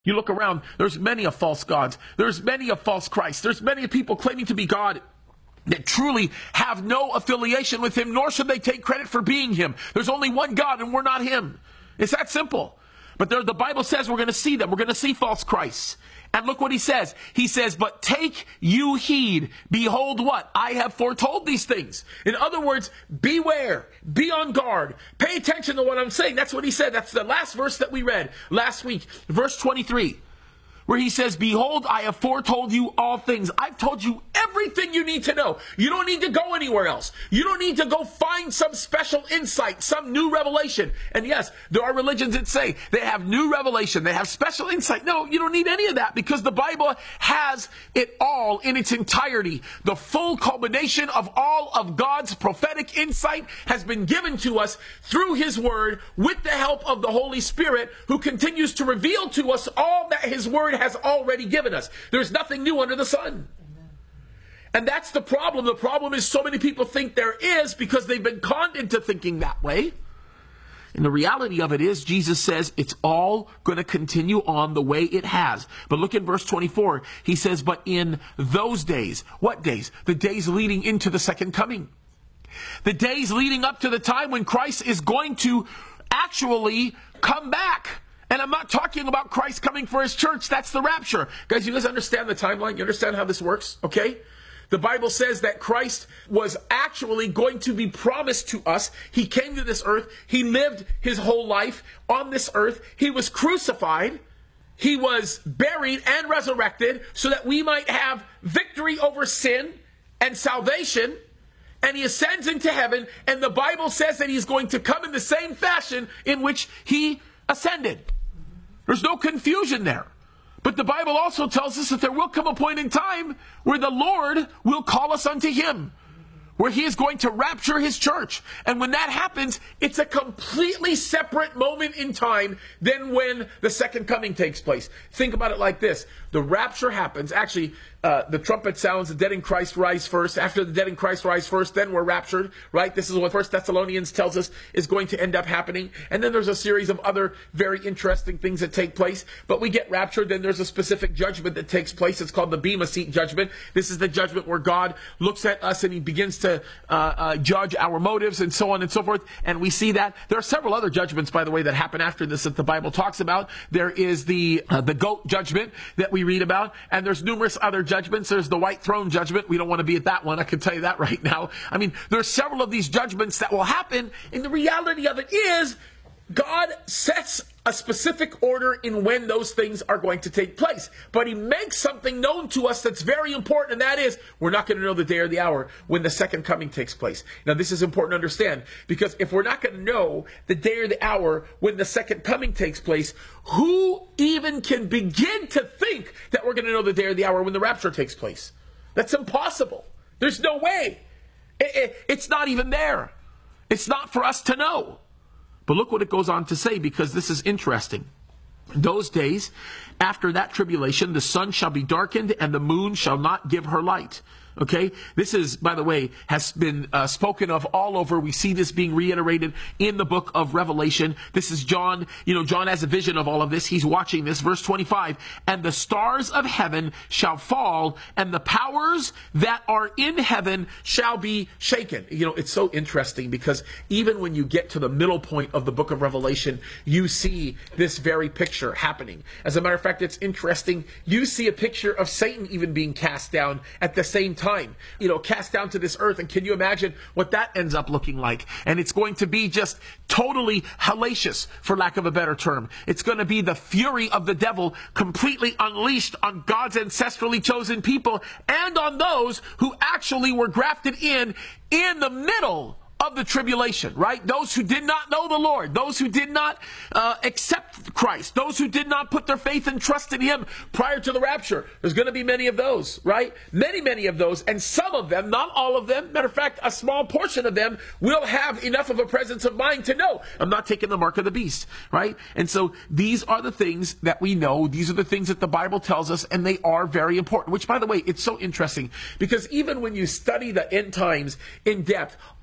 You look around, there's many of false gods. There's many of false Christs. There's many of people claiming to be God that truly have no affiliation with him, nor should they take credit for being him. There's only one God and we're not him. It's that simple. But the Bible says we're going to see them. We're going to see false Christs. And look what he says. He says, but take you heed. Behold what? I have foretold these things. In other words, beware. Be on guard. Pay attention to what I'm saying. That's what he said. That's the last verse that we read last week. Verse 23. Where he says, behold, I have foretold you all things. I've told you everything you need to know. You don't need to go anywhere else. You don't need to go find some special insight, some new revelation. And yes, there are religions that say they have new revelation, they have special insight. No, you don't need any of that, because the Bible has it all in its entirety. The full culmination of all of God's prophetic insight has been given to us through his word, with the help of the Holy Spirit, who continues to reveal to us all that his word has already given us. There's nothing new under the sun. And that's the problem. The problem is so many people think there is, because they've been conned into thinking that way. And the reality of it is, Jesus says it's all going to continue on the way it has. But look at verse 24. He says, but in those days, what days? The days leading into the second coming. The days leading up to the time when Christ is going to actually come back. And I'm not talking about Christ coming for his church. That's the rapture. Guys, you guys understand the timeline? You understand how this works? Okay? The Bible says that Christ was actually going to be promised to us. He came to this earth. He lived his whole life on this earth. He was crucified. He was buried and resurrected so that we might have victory over sin and salvation. And he ascends into heaven. And the Bible says that he's going to come in the same fashion in which he ascended. There's no confusion there. But the Bible also tells us that there will come a point in time where the Lord will call us unto him, where he is going to rapture his church. And when that happens, it's a completely separate moment in time than when the second coming takes place. Think about it like this. The rapture happens. Actually, the trumpet sounds, the dead in Christ rise first. After the dead in Christ rise first, then we're raptured, right? This is what 1 Thessalonians tells us is going to end up happening. And then there's a series of other very interesting things that take place. But we get raptured, then there's a specific judgment that takes place. It's called the Bema Seat judgment. This is the judgment where God looks at us and he begins to judge our motives and so on and so forth. And we see that. There are several other judgments, by the way, that happen after this that the Bible talks about. There is the goat judgment that we read about. And there's numerous other judgments. There's the white throne judgment. We don't want to be at that one. I can tell you that right now. I mean, there's several of these judgments that will happen. And the reality of it is, God sets a specific order in when those things are going to take place. But he makes something known to us that's very important, and that is, we're not going to know the day or the hour when the second coming takes place. Now, this is important to understand, because if we're not going to know the day or the hour when the second coming takes place, who even can begin to think that we're going to know the day or the hour when the rapture takes place? That's impossible. There's no way. It's not even there. It's not for us to know. But look what it goes on to say, because this is interesting. Those days, after that tribulation, the sun shall be darkened and the moon shall not give her light. Okay, this is, by the way, has been spoken of all over. We see this being reiterated in the book of Revelation. This is John. John has a vision of all of this. He's watching this. Verse 25, and the stars of heaven shall fall, and the powers that are in heaven shall be shaken. It's so interesting, because even when you get to the middle point of the book of Revelation, you see this very picture happening. As a matter of fact, it's interesting. You see a picture of Satan even being cast down at the same time, cast down to this earth. And can you imagine what that ends up looking like? And it's going to be just totally hellacious, for lack of a better term. It's going to be the fury of the devil completely unleashed on God's ancestrally chosen people and on those who actually were grafted in the middle of the tribulation, right? Those who did not know the Lord, those who did not accept Christ, those who did not put their faith and trust in him prior to the rapture. There's going to be many of those, right? Many of those, and some of them, not all of them, matter of fact, a small portion of them will have enough of a presence of mind to know, I'm not taking the mark of the beast, right? And so these are the things that we know. These are the things that the Bible tells us, and they are very important, which, by the way, it's so interesting, because even when you study the end times in depth, all you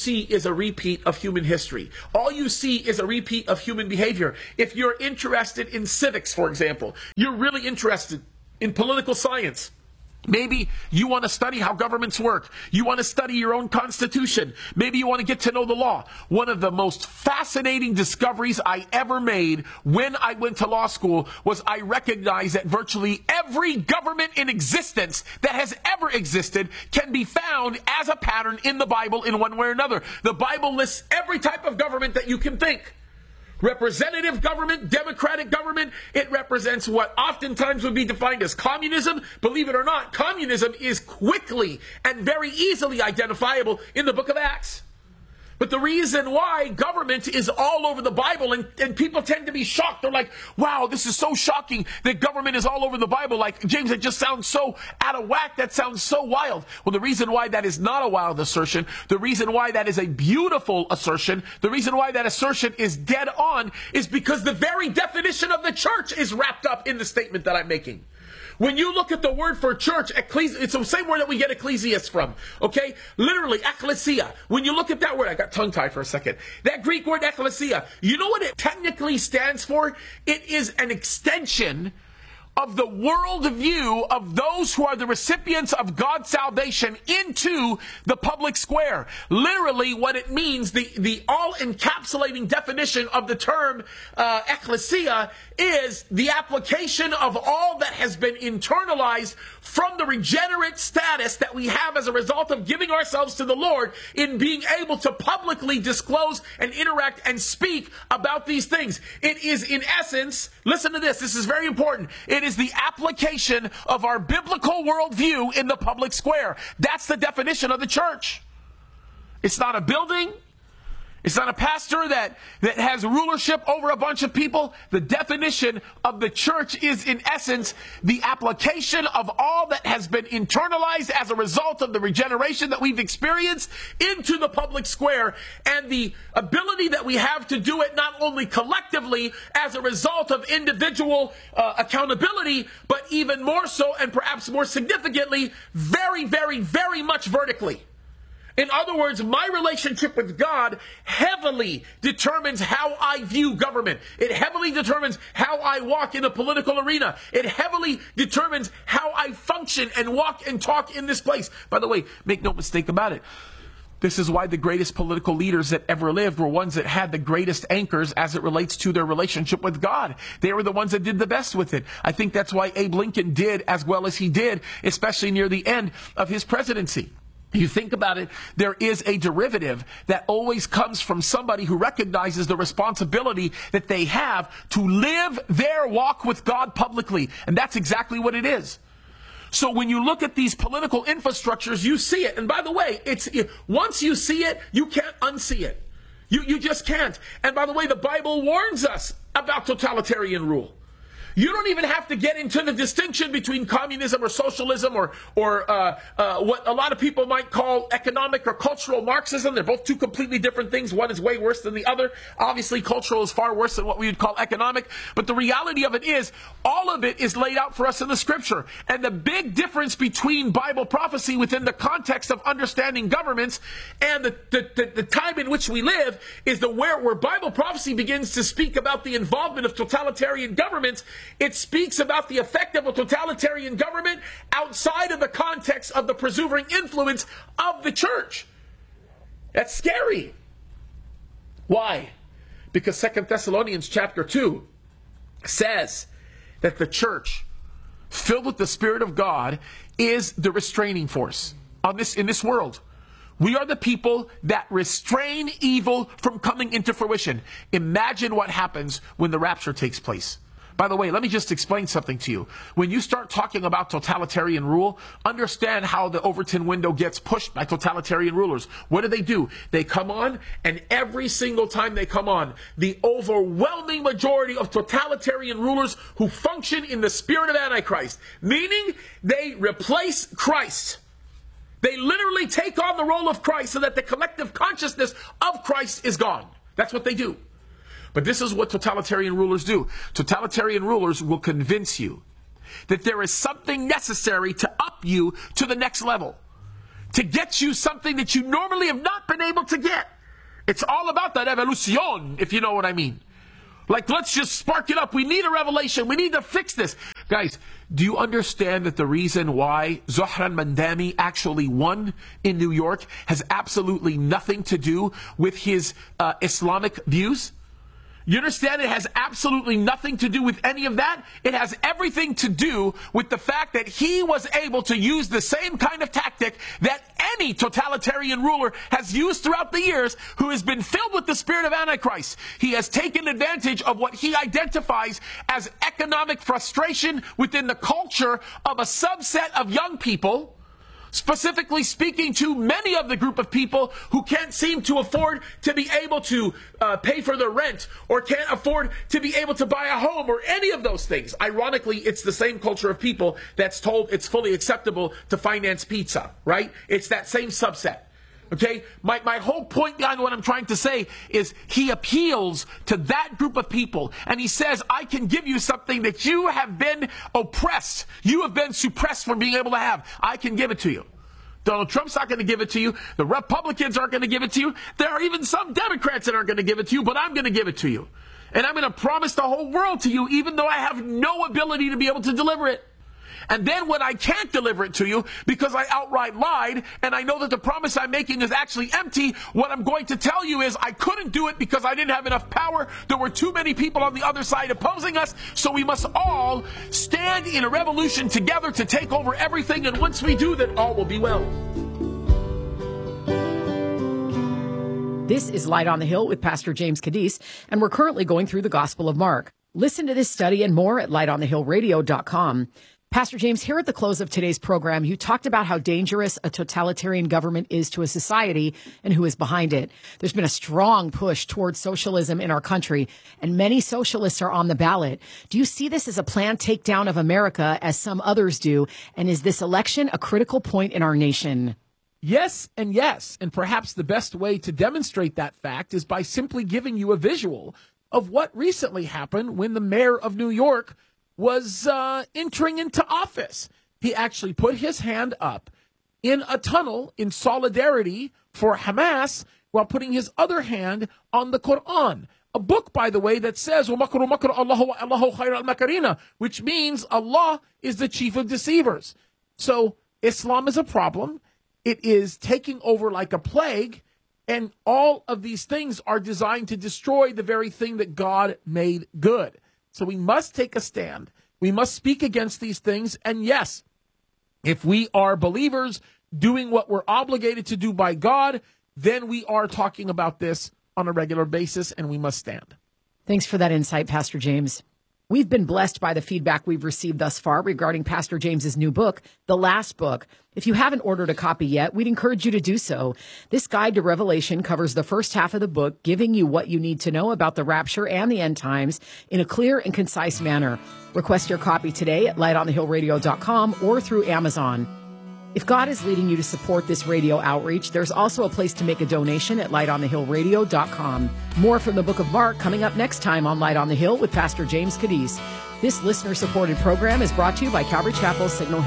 see is a repeat of human history. All you see is a repeat of human behavior. If you're interested in civics, for example, you're really interested in political science. Maybe you want to study how governments work. You want to study your own constitution. Maybe you want to get to know the law. One of the most fascinating discoveries I ever made when I went to law school was I recognized that virtually every government in existence that has ever existed can be found as a pattern in the Bible in one way or another. The Bible lists every type of government that you can think. Representative government, democratic government, it represents what oftentimes would be defined as communism. Believe it or not, communism is quickly and very easily identifiable in the book of Acts. But the reason why government is all over the Bible, and people tend to be shocked. They're like, wow, this is so shocking that government is all over the Bible. Like, James, it just sounds so out of whack. That sounds so wild. Well, the reason why that is not a wild assertion, the reason why that is a beautiful assertion, the reason why that assertion is dead on is because the very definition of the church is wrapped up in the statement that I'm making. When you look at the word for church, it's the same word that we get ecclesias from, okay? Literally, ecclesia. When you look at that word, I got tongue-tied for a second. That Greek word ecclesia, you know what it technically stands for? It is an extension of the worldview of those who are the recipients of God's salvation into the public square. Literally, what it means, the all-encapsulating definition of the term ecclesia is the application of all that has been internalized from the regenerate status that we have as a result of giving ourselves to the Lord in being able to publicly disclose and interact and speak about these things. It is, in essence, listen to this, this is very important. It is the application of our biblical worldview in the public square. That's the definition of the church. It's not a building. It's not a pastor that has rulership over a bunch of people. The definition of the church is, in essence, the application of all that has been internalized as a result of the regeneration that we've experienced into the public square, and the ability that we have to do it not only collectively as a result of individual accountability, but even more so, and perhaps more significantly, very, very, very much vertically. In other words, my relationship with God heavily determines how I view government. It heavily determines how I walk in the political arena. It heavily determines how I function and walk and talk in this place. By the way, make no mistake about it. This is why the greatest political leaders that ever lived were ones that had the greatest anchors as it relates to their relationship with God. They were the ones that did the best with it. I think that's why Abe Lincoln did as well as he did, especially near the end of his presidency. You think about it, there is a derivative that always comes from somebody who recognizes the responsibility that they have to live their walk with God publicly. And that's exactly what it is. So when you look at these political infrastructures, you see it. And by the way, once you see it, you can't unsee it. You just can't. And by the way, the Bible warns us about totalitarian rule. You don't even have to get into the distinction between communism or socialism or what a lot of people might call economic or cultural Marxism. They're both two completely different things. One is way worse than the other. Obviously, cultural is far worse than what we would call economic. But the reality of it is, all of it is laid out for us in the Scripture. And the big difference between Bible prophecy within the context of understanding governments and the time in which we live is where Bible prophecy begins to speak about the involvement of totalitarian governments. It speaks about the effect of a totalitarian government outside of the context of the preserving influence of the church. That's scary. Why? Because 2 Thessalonians chapter 2 says that the church, filled with the Spirit of God, is the restraining force in this world. We are the people that restrain evil from coming into fruition. Imagine what happens when the rapture takes place. By the way, let me just explain something to you. When you start talking about totalitarian rule, understand how the Overton window gets pushed by totalitarian rulers. What do? They come on, and every single time they come on, the overwhelming majority of totalitarian rulers who function in the spirit of Antichrist, meaning they replace Christ. They literally take on the role of Christ so that the collective consciousness of Christ is gone. That's what they do. But this is what totalitarian rulers do. Totalitarian rulers will convince you that there is something necessary to up you to the next level. to get you something that you normally have not been able to get. It's all about that evolution, if you know what I mean. Like, let's just spark it up. We need a revelation. We need to fix this. Guys, do you understand that the reason why Zohran Mandani actually won in New York has absolutely nothing to do with his Islamic views? You understand it has absolutely nothing to do with any of that? It has everything to do with the fact that he was able to use the same kind of tactic that any totalitarian ruler has used throughout the years, who has been filled with the spirit of Antichrist. He has taken advantage of what he identifies as economic frustration within the culture of a subset of young people, specifically speaking to many of the group of people who can't seem to afford to be able to pay for their rent, or can't afford to be able to buy a home, or any of those things. Ironically, it's the same culture of people that's told it's fully acceptable to finance pizza, right? It's that same subset. Okay? My whole point behind what I'm trying to say is he appeals to that group of people, and he says, I can give you something that you have been oppressed. You have been suppressed from being able to have. I can give it to you. Donald Trump's not going to give it to you. The Republicans aren't going to give it to you. There are even some Democrats that aren't going to give it to you, but I'm going to give it to you. And I'm going to promise the whole world to you, even though I have no ability to be able to deliver it. And then when I can't deliver it to you because I outright lied, and I know that the promise I'm making is actually empty, what I'm going to tell you is I couldn't do it because I didn't have enough power. There were too many people on the other side opposing us, so we must all stand in a revolution together to take over everything, and once we do, then all will be well. This is Light on the Hill with Pastor James Cadiz, and we're currently going through the Gospel of Mark. Listen to this study and more at lightonthehillradio.com. Pastor James, here at the close of today's program, you talked about how dangerous a totalitarian government is to a society and who is behind it. There's been a strong push towards socialism in our country, and many socialists are on the ballot. Do you see this as a planned takedown of America, as some others do? And is this election a critical point in our nation? Yes and yes. And perhaps the best way to demonstrate that fact is by simply giving you a visual of what recently happened when the mayor of New York was entering into office. He actually put his hand up in a tunnel in solidarity for Hamas while putting his other hand on the Quran. A book, by the way, that says, which means Allah is the chief of deceivers. So Islam is a problem. It is taking over like a plague. And all of these things are designed to destroy the very thing that God made good. So we must take a stand. We must speak against these things. And yes, if we are believers doing what we're obligated to do by God, then we are talking about this on a regular basis, and we must stand. Thanks for that insight, Pastor James. We've been blessed by the feedback we've received thus far regarding Pastor James's new book, The Last Book. If you haven't ordered a copy yet, we'd encourage you to do so. This guide to Revelation covers the first half of the book, giving you what you need to know about the rapture and the end times in a clear and concise manner. Request your copy today at lightonthehillradio.com or through Amazon. If God is leading you to support this radio outreach, there's also a place to make a donation at lightonthehillradio.com. More from the Book of Mark coming up next time on Light on the Hill with Pastor James Cadiz. This listener-supported program is brought to you by Calvary Chapel Signal